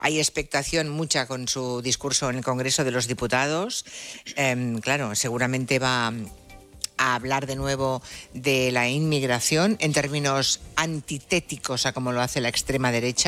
Hay expectación mucha con su discurso en el Congreso de los Diputados. Claro, seguramente va a hablar de nuevo de la inmigración en términos antitéticos a como lo hace la extrema derecha.